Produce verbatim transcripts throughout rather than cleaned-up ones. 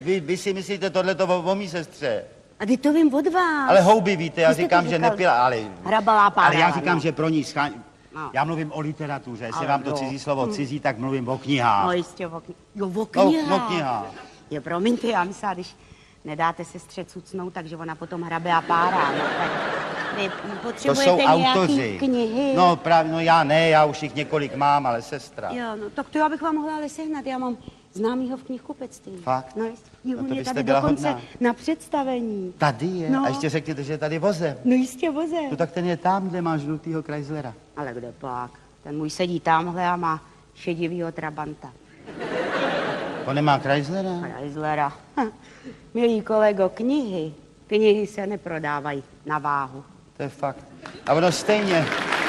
Vy, vy si myslíte tohleto o, o mý sestře? A ty to vím od vás. Ale houby, víte, já Vy jste říkám, to že říkal. nepila, ale... Hrabala pára. Ale já říkám, no. že pro ní schání... No. Já mluvím o literatuře, jestli Ale vám to no. cizí slovo cizí, tak mluvím o knihách. No jistě, o, kni- jo, o No, knihách. o knihách. Jo, promiňte, já myslela, když nedáte sestře cucnout, takže ona potom hrabe a párá. No, tak vy To potřebujete jsou nějaký autoři. knihy. No právě, no já ne, já už jich několik mám, ale sestra. Jo, no tak to já bych vám mohla ale sehnat. Já mám známýho v knihkupectví. Fakt? No jistě. Jo, No to on je byste tady byla dokonce hodná. na představení. Tady je, No. a ještě řekněte, že je tady vozem. No jistě voze. No tak ten je tam, kde má žlutýho Chryslera. Ale kde pak? Ten můj sedí tamhle a má šedivýho Trabanta. On nemá Chryslera? Chryslera. Hm. Milý kolego, knihy, knihy se neprodávají na váhu. To je fakt. A ono stejně...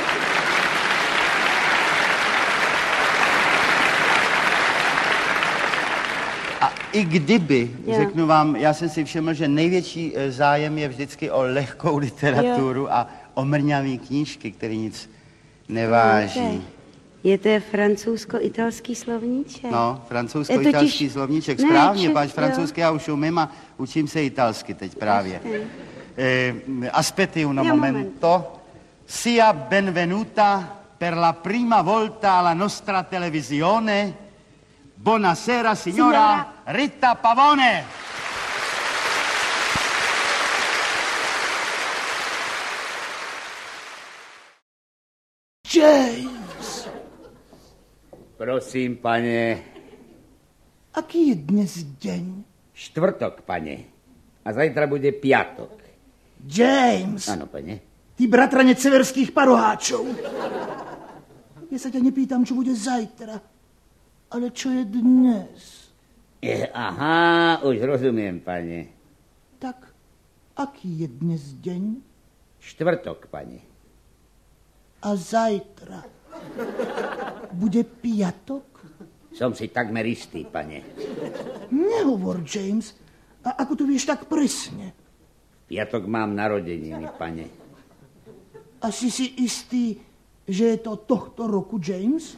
A i kdyby, Jo. řeknu vám, já jsem si všiml, že největší eh, zájem je vždycky o lehkou literaturu a o mrňavý knížky, které nic neváží. Je to francouzsko-italský slovníček? No, Je francouzsko-italský totiž- slovníček, Ne, správně, čes- páč jo. francouzsky já už umím a učím se italsky teď právě. Eh, aspetti un Jo, momento. Sia benvenuta per la prima volta alla nostra televisione. Buonasera, signora, Signora. Rita Pavone. James, Prosím, pane. aký je dnes deň? Štvrtok, pane. A zajtra bude piatok. James, Áno, pane. ty bratranec severských paroháčov. Ja sa ťa nepýtam, čo bude zajtra, ale čo je dnes. E, aha, už rozumiem, pane. Tak, aký je dnes deň? Štvrtok, pane. A zajtra bude piatok? Som si takmer istý, pane. Nehovor, James. A ako to vieš tak presne? V piatok mám narodeniny, pane. A si si istý, že je to tohto roku, James?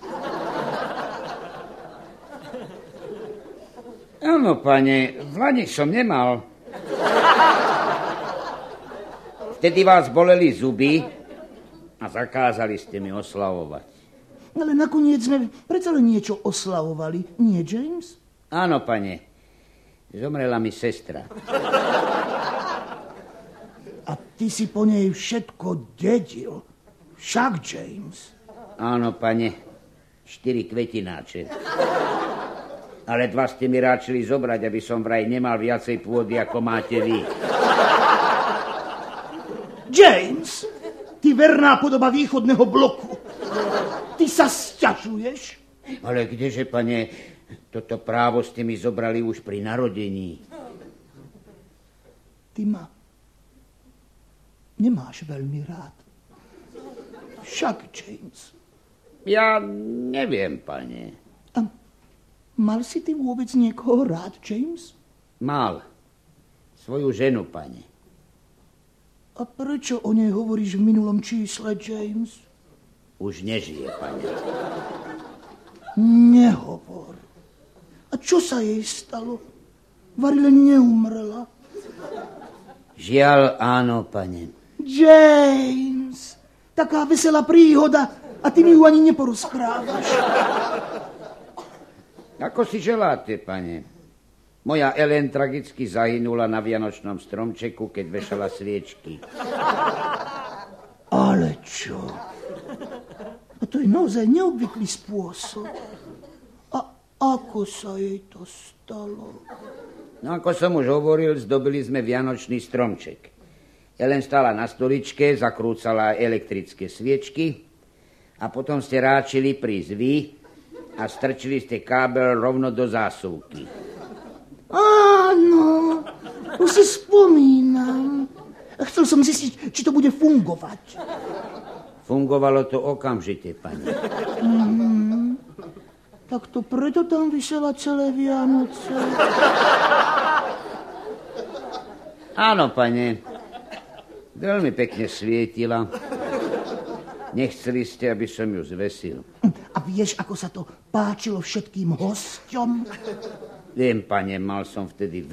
Áno, pane, v lani som nemal. Vtedy vás boleli zuby a zakázali ste mi oslavovať. Ale nakoniec sme predsa len niečo oslavovali, nie, James? Áno, pane. Zomrela mi sestra. A ty si po nej všetko dedil. Však, James. Áno, pane. Štyri kvetináče. Ale dva ste mi ráčili zobrať, aby som vraj nemal viacej pôdy, ako máte vy. James, ty verná podoba východného bloku. Ty sa sťažuješ? Ale kdeže, pane, toto právo ste mi zobrali už pri narodení. Ty ma nemáš veľmi rád. Však, James. Ja neviem, pane. A mal si ty vôbec niekoho rád, James? Mal. Svoju ženu, pane. A prečo o nej hovoríš v minulom čísle, James? Už nežije, pane. Nehovor. A čo sa jej stalo? Vari len neumrela. Žiaľ, áno, pane. James, taká veselá príhoda a ty mi ju ani neporozprávaš. Ako si želáte, pane? Moja Ellen tragicky zahynula na vianočnom stromčeku, keď vešala sviečky. Ale čo? A to je naozaj neobvyklý spôsob. A ako sa jej to stalo? No ako som už hovoril, zdobili sme vianočný stromček. Ellen stála na stoličke, zakrúcala elektrické sviečky a potom ste ráčili prísť vy a strčili ste kábel rovno do zásuvky. Áno, už si spomínam. Chcel som zistiť, či to bude fungovať. Fungovalo to okamžite, pani. Mm-hmm. Tak to preto tam visela celé Vianoce. Áno, pane. Veľmi pekne svietila. Nechceli ste, aby som ju zvesil. A vieš, ako sa to páčilo všetkým hosťom? Viem, pane, mal som vtedy